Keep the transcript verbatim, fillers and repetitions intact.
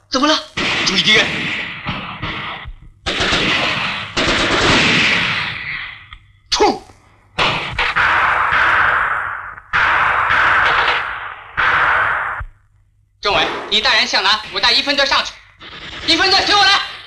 怎么了？ 注意敌人！冲！ 政委，你带人向南，我带一分队上去。一分队随我来。